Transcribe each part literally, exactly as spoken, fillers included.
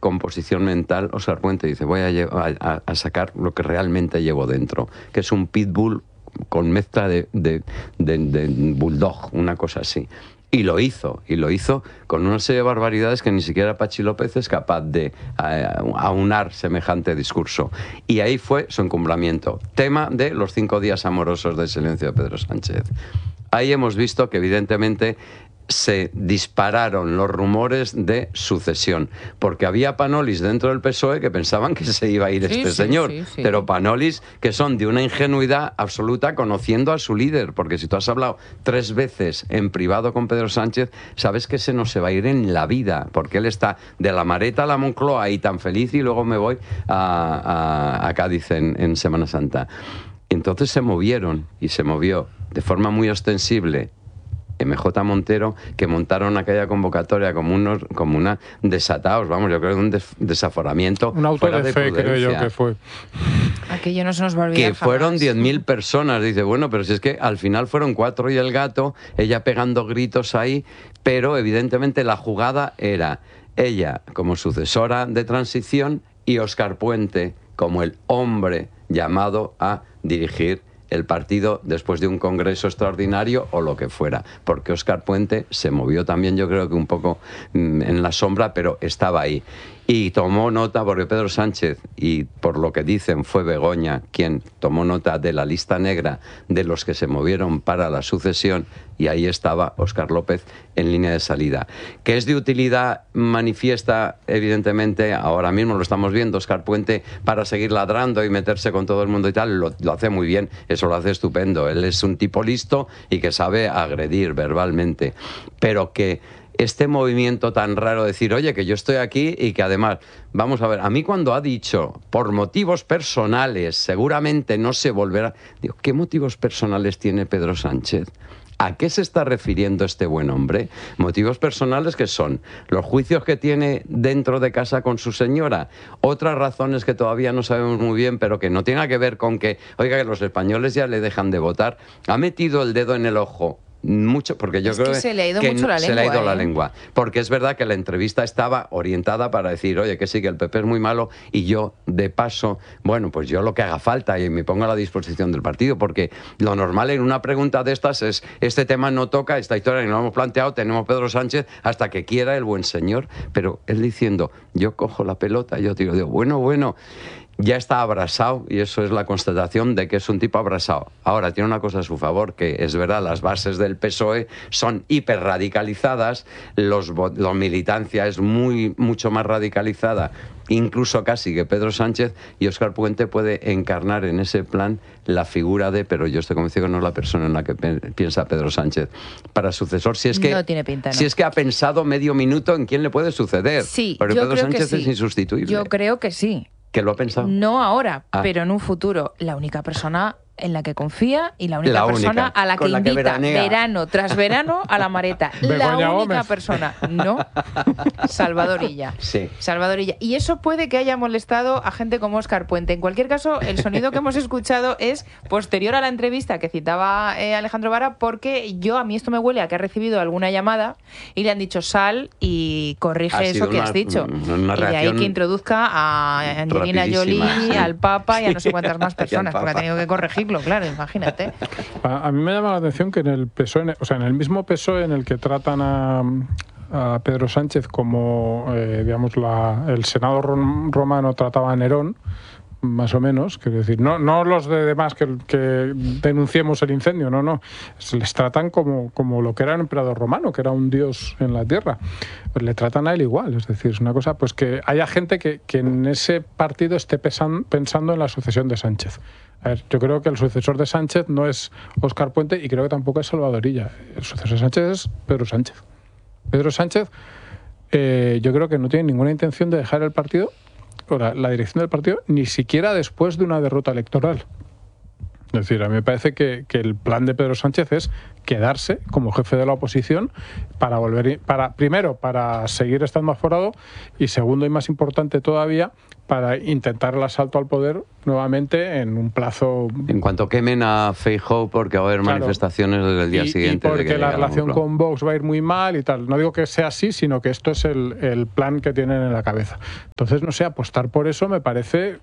composición mental, Óscar Puente dice, voy a, a, a sacar lo que realmente llevo dentro, que es un pitbull con mezcla de, de, de, de bulldog, una cosa así. Y lo hizo, y lo hizo con una serie de barbaridades que ni siquiera Pachi López es capaz de uh, aunar semejante discurso. Y ahí fue su encumbramiento. Tema de los cinco días amorosos de silencio de Pedro Sánchez. Ahí hemos visto que evidentemente se dispararon los rumores de sucesión, porque había panolis dentro del P S O E que pensaban que se iba a ir sí, este sí, señor, sí, sí. pero panolis que son de una ingenuidad absoluta conociendo a su líder, porque si tú has hablado tres veces en privado con Pedro Sánchez, sabes que ese no se va a ir en la vida, porque él está de la Mareta a la Moncloa ahí tan feliz y luego me voy a, a, a Cádiz en, en Semana Santa. Entonces se movieron y se movió de forma muy ostensible M J Montero, que montaron aquella convocatoria como unos como una desatados, vamos, yo creo que un des, desaforamiento. Un auto de, de fe, creo yo que fue. Aquello no se nos va a olvidar. Que fueron diez mil personas. Dice, bueno, pero si es que al final fueron cuatro y el gato, ella pegando gritos ahí, pero evidentemente la jugada era ella como sucesora de transición y Óscar Puente como el hombre llamado a dirigir el partido después de un congreso extraordinario o lo que fuera, porque Óscar Puente se movió también, yo creo que un poco mmm, en la sombra, pero estaba ahí. Y tomó nota, porque Pedro Sánchez, y por lo que dicen fue Begoña quien tomó nota de la lista negra de los que se movieron para la sucesión, y ahí estaba Óscar López en línea de salida. Que es de utilidad manifiesta, evidentemente, ahora mismo lo estamos viendo, Óscar Puente, para seguir ladrando y meterse con todo el mundo y tal, lo, lo hace muy bien, eso lo hace estupendo. Él es un tipo listo y que sabe agredir verbalmente, pero que este movimiento tan raro de decir, oye, que yo estoy aquí y que además, vamos a ver, a mí cuando ha dicho, por motivos personales, seguramente no se volverá, digo, ¿qué motivos personales tiene Pedro Sánchez? ¿A qué se está refiriendo este buen hombre? Motivos personales que son los juicios que tiene dentro de casa con su señora, otras razones que todavía no sabemos muy bien, pero que no tienen que ver con que, oiga, que los españoles ya le dejan de votar. Ha metido el dedo en el ojo mucho, porque yo es creo que se le ha ido que mucho la se lengua, le ha ido ¿eh? la lengua, porque es verdad que la entrevista estaba orientada para decir, oye, que sí, que el P P es muy malo y yo, de paso, bueno, pues yo lo que haga falta y me pongo a la disposición del partido, porque lo normal en una pregunta de estas es, este tema no toca, esta historia que nos hemos planteado, tenemos Pedro Sánchez hasta que quiera el buen señor, pero él diciendo, yo cojo la pelota, yo tiro, digo, bueno, bueno, ya está abrasado y eso es la constatación de que es un tipo abrasado. Ahora, tiene una cosa a su favor, que es verdad, las bases del P S O E son hiperradicalizadas, los, la militancia es muy, mucho más radicalizada, incluso casi que Pedro Sánchez, y Óscar Puente puede encarnar en ese plan la figura de, pero yo estoy convencido que no es la persona en la que piensa Pedro Sánchez para sucesor, si es que, no tiene pinta, ¿no? Si es que ha pensado medio minuto en quién le puede suceder. Sí, porque yo Pedro creo Sánchez que sí. es insustituible. Yo creo que sí. ¿Que lo ha pensado? No ahora, ah. pero en un futuro. La única persona en la que confía y la única la persona única, a la que la invita que verano tras verano a la Mareta. La única Gómez. persona. No. Salvador Illa. Sí. Salvador Illa. Y eso puede que haya molestado a gente como Óscar Puente. En cualquier caso, el sonido que hemos escuchado es posterior a la entrevista que citaba eh, Alejandro Vara, porque yo, a mí esto me huele a que ha recibido alguna llamada y le han dicho sal y corrige eso que una, has dicho. Una y de ahí que introduzca a Angelina Jolie, sí. al Papa y a no sé cuántas más personas, porque ha tenido que corregirlo, claro, imagínate. A, a mí me llama la atención que en el P S O E, o sea, en el mismo P S O E en el que tratan a, a Pedro Sánchez como, eh, digamos, la, el Senado romano trataba a Nerón, más o menos, quiero decir, no, no los de demás que, que denunciemos el incendio, no, no, se les tratan como, como lo que era el emperador romano, que era un dios en la tierra, pues le tratan a él igual, es decir, es una cosa, pues que haya gente que, que en ese partido esté pesan, pensando en la sucesión de Sánchez. A ver, yo creo que el sucesor de Sánchez no es Óscar Puente y creo que tampoco es Salvador Illa. El sucesor de Sánchez es Pedro Sánchez. Pedro Sánchez, eh, yo creo que no tiene ninguna intención de dejar el partido, o la, la dirección del partido, ni siquiera después de una derrota electoral. Es decir, a mí me parece que, que el plan de Pedro Sánchez es quedarse como jefe de la oposición para volver, para primero, para seguir estando aforado y segundo y más importante todavía, para intentar el asalto al poder nuevamente en un plazo... En cuanto quemen a Feijóo, porque va a haber claro, manifestaciones desde el día y, siguiente. Y porque de que la relación con Vox va a ir muy mal y tal. No digo que sea así, sino que esto es el, el plan que tienen en la cabeza. Entonces, no sé, apostar por eso me parece...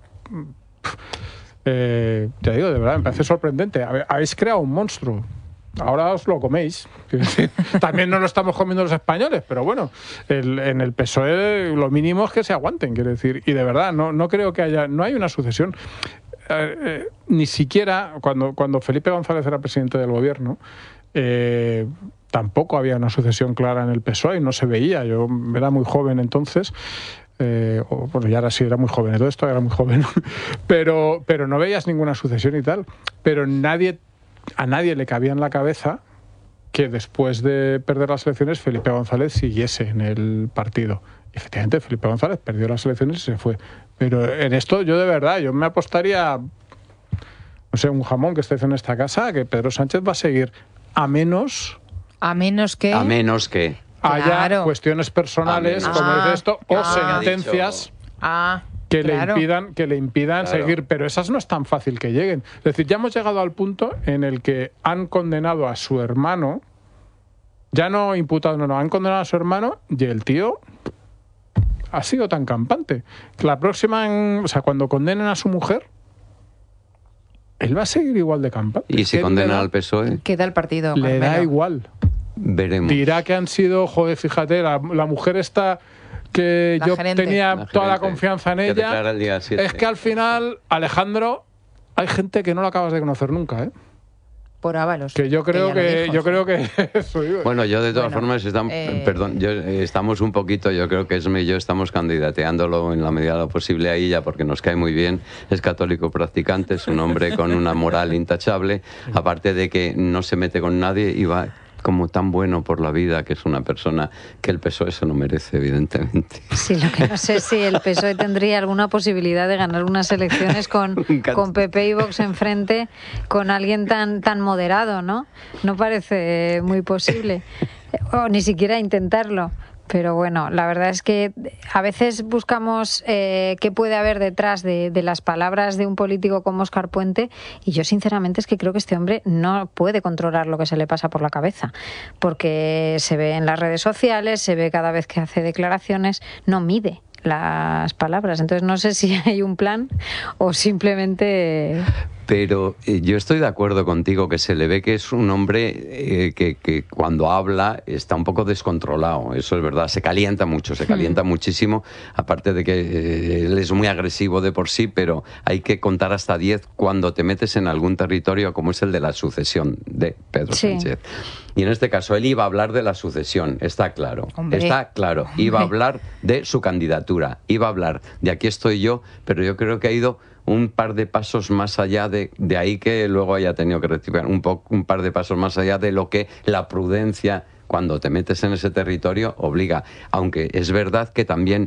Eh, ya digo, de verdad, me parece sorprendente. Habéis creado un monstruo. Ahora os lo coméis. También no lo estamos comiendo los españoles, pero bueno, el, en el P S O E lo mínimo es que se aguanten, quiero decir. Y de verdad, no, no creo que haya... No hay una sucesión. Eh, eh, ni siquiera cuando, cuando Felipe González era presidente del gobierno, eh, tampoco había una sucesión clara en el P S O E y no se veía. Yo era muy joven entonces. Eh, o, bueno, ya ahora sí era muy joven, todo esto era muy joven, pero, pero no veías ninguna sucesión y tal. Pero nadie, a nadie le cabía en la cabeza que después de perder las elecciones Felipe González siguiese en el partido. Y efectivamente, Felipe González perdió las elecciones y se fue. Pero en esto yo de verdad, yo me apostaría, no sé, un jamón que estés en esta casa, que Pedro Sánchez va a seguir, a menos... A menos que... A menos que... haya claro. cuestiones personales, ah, como dice esto, claro. o sentencias ah, que, claro. le impidan, que le impidan claro. seguir. Pero esas no es tan fácil que lleguen. Es decir, ya hemos llegado al punto en el que han condenado a su hermano, ya no imputado, no, no, han condenado a su hermano y el tío ha sido tan campante. La próxima, en, o sea, cuando condenen a su mujer, él va a seguir igual de campante. Y si condenan al P S O E, queda el partido. Le Carmelo. da igual. Veremos. Dirá que han sido, joder, fíjate, la, la mujer esta que la yo gerente. tenía la toda la gerente, confianza en que ella. declara el día siete. Es que al final, Alejandro, hay gente que no lo acabas de conocer nunca, ¿eh? Por Ábalos. Que yo creo ya lo que, dijo, yo sí. creo que eso digo. Bueno, yo de todas Bueno, formas, estamos, eh... perdón, yo, eh, estamos un poquito, yo creo que Esme y yo estamos candidateándolo en la medida de lo posible a ella porque nos cae muy bien, es católico practicante, es un hombre con una moral intachable, aparte de que no se mete con nadie y va como tan bueno por la vida, que es una persona que el P S O E se lo merece, evidentemente. Sí, lo que no sé es si el P S O E tendría alguna posibilidad de ganar unas elecciones con, con P P y Vox enfrente, con alguien tan, tan moderado, ¿no? No parece muy posible, o ni siquiera intentarlo. Pero bueno, la verdad es que a veces buscamos eh, qué puede haber detrás de, de las palabras de un político como Óscar Puente y yo sinceramente es que creo que este hombre no puede controlar lo que se le pasa por la cabeza, porque se ve en las redes sociales, se ve cada vez que hace declaraciones, no mide las palabras. Entonces no sé si hay un plan o simplemente... Pero eh, yo estoy de acuerdo contigo que se le ve que es un hombre eh, que, que cuando habla está un poco descontrolado, eso es verdad, se calienta mucho, se calienta mm. muchísimo, aparte de que eh, él es muy agresivo de por sí, pero hay que contar hasta diez cuando te metes en algún territorio como es el de la sucesión de Pedro sí. Sánchez. Y en este caso él iba a hablar de la sucesión, está claro, Hombre. está claro, iba a hablar de su candidatura, iba a hablar de aquí estoy yo, pero yo creo que ha ido un par de pasos más allá de, de ahí que luego haya tenido que rectificar, un, po, un par de pasos más allá de lo que la prudencia, cuando te metes en ese territorio, obliga. Aunque es verdad que también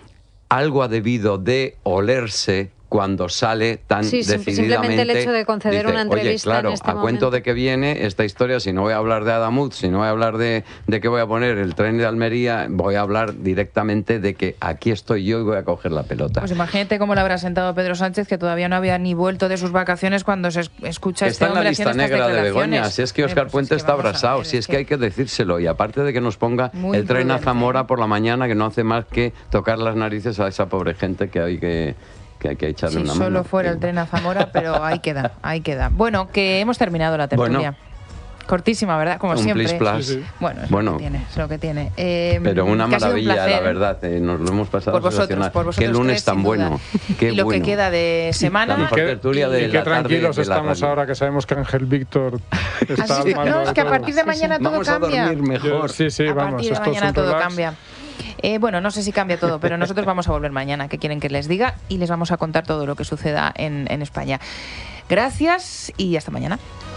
algo ha debido de olerse cuando sale tan sí, decididamente... simplemente el hecho de conceder dice, una entrevista oye, claro, en este a cuento momento. de que viene esta historia, si no voy a hablar de Adamuz, si no voy a hablar de, de que voy a poner el tren de Almería, voy a hablar directamente de que aquí estoy yo y voy a coger la pelota. Pues imagínate cómo le habrá sentado Pedro Sánchez, que todavía no había ni vuelto de sus vacaciones cuando se escucha que este está en la hombre lista haciendo negra de Begoña, declaraciones. si es que Óscar eh, pues Puente es que está vamos a abrasado, ver, si es que hay que decírselo, y aparte de que nos ponga Muy el tren a prudente. Zamora por la mañana, que no hace más que tocar las narices a esa pobre gente que hay que... que hay que echarle si una solo mano. fuera el tren a Zamora, pero ahí queda, ahí queda. Bueno, que hemos terminado la tertulia. Bueno. Cortísima, ¿verdad? Como Un siempre. plis plas. Sí, sí. Bueno, es Bueno. lo que tiene, es lo que tiene. Eh, Pero una que ha sido un maravilla, placer. la verdad. Eh, nos lo hemos pasado Por vosotros, sensacional. por vosotros Qué lunes tres, tan sin duda. bueno. Qué Y lo bueno. que queda de semana. La mejor Y qué, tertulia de y qué la tarde tranquilos de la estamos radio. ahora que sabemos que Ángel Víctor está Así, al mando no, de es que a todo. partir de mañana todo Vamos cambia. a dormir mejor. Yo- sí, sí, a vamos. partir de esto es mañana un todo relax. cambia. Eh, bueno, no sé si cambia todo, pero nosotros vamos a volver mañana, que quieren que les diga, y les vamos a contar todo lo que suceda en, en España. Gracias y hasta mañana.